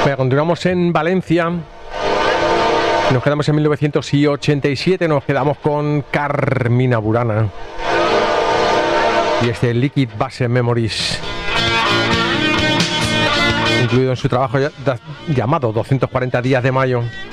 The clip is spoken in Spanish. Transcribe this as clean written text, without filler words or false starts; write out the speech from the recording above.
Bueno, continuamos en Valencia. Nos quedamos en 1987, nos quedamos con Carmina Burana y este Liquid Base Memories, incluido en su trabajo llamado 240 días de mayo.